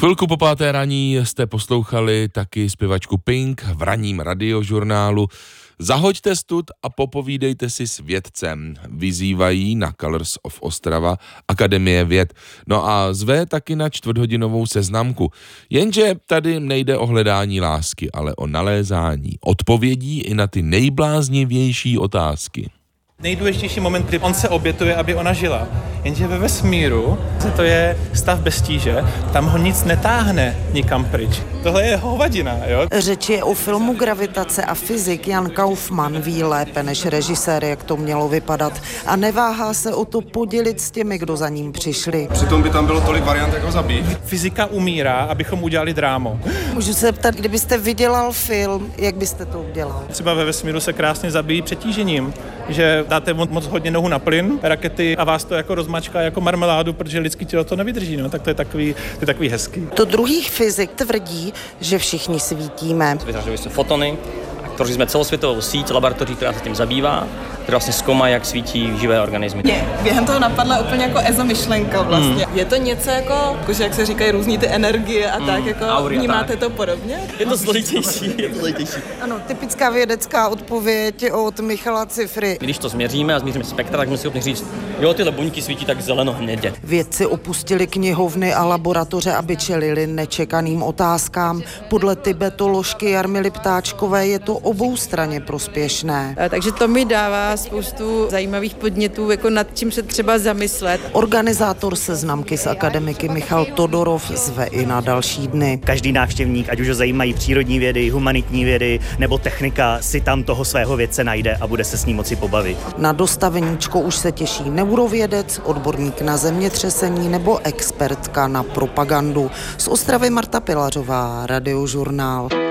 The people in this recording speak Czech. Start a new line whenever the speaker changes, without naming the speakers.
Chvilku po 5. raní jste poslouchali taky zpěvačku Pink v ranním radiožurnálu. Zahoďte stud a popovídejte si s vědcem. Vyzývají na Colors of Ostrava Akademie věd. No a zve taky na 4hodinovou seznamku. Jenže tady nejde o hledání lásky, ale o nalézání odpovědí i na ty nejbláznivější otázky.
Nejdůležitější moment, kdy on se obětuje, aby ona žila. Jenže ve vesmíru, to je stav bez tíže, tam ho nic netáhne nikam pryč. Tohle je hovadina, jo?
Řeč je o filmu Gravitace a fyzik Jan Kaufman ví lépe než režisér, jak to mělo vypadat. A neváhá se o to podělit s těmi, kdo za ním přišli.
Přitom by tam bylo tolik variant, jak ho zabít.
Fyzika umírá, abychom udělali drámu.
Můžu se ptat, kdybyste vydělal film, jak byste to udělal?
Třeba ve vesmíru se krásně zabíjí přetížením, že dáte moc hodně nohu na plyn, rakety a vás to jako rozmačká jako marmeládu, protože lidský tělo to nevydrží, no, tak to je takový hezký.
To druhý fyzik tvrdí, že všichni svítíme.
Vytvářely se fotony, tvořili jsme celosvětovou síť laboratoří, která se tím zabývá, která vlastně zkoumá, jak svítí živé organismy.
Mě během toho napadla úplně jako ezomyšlenka vlastně. Je to něco jako že jak se říkají různý ty energie a tak, jako
aury,
vnímáte
tak.
to podobně?
Je to složitější.
Ano, typická vědecká odpověď od Michala Cifry.
Když to změříme a změříme spektra, tak musíme schopni říct, jo, tyhle buňky svítí tak zeleno-hnědě.
Vědci opustili knihovny a laboratoře, aby čelili nečekaným otázkám. Podle tibetoložky Jarmily Ptáčkové je to oboustranně prospěšné.
Takže to mi dává spoustu zajímavých podnětů, jako nad čím se třeba zamyslet.
Organizátor seznamky s akademiky Michal Todorov zve i na další dny.
Každý návštěvník, ať už ho zajímají přírodní vědy, humanitní vědy nebo technika, si tam toho svého vědce najde a bude se s ním moci pobavit.
Na dostaveníčko už se těší neurovědec, odborník na zemětřesení nebo expertka na propagandu. Z Ostravy Marta Pilařová, Radiožurnál.